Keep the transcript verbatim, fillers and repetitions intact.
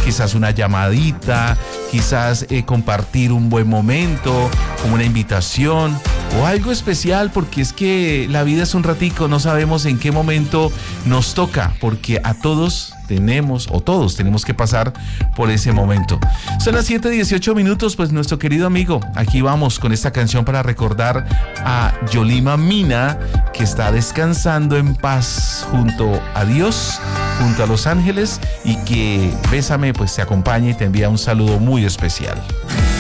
quizás una llamadita, quizás eh, compartir un buen momento, como una invitación o algo especial, porque es que la vida es un ratico, no sabemos en qué momento nos toca, porque a todos tenemos, o todos tenemos que pasar por ese momento. Son las siete dieciocho minutos, pues nuestro querido amigo, aquí vamos con esta canción para recordar a Yolima Mina, que está descansando en paz junto a Dios, junto a los ángeles, y que Bésame pues te acompaña y te envía un saludo muy especial.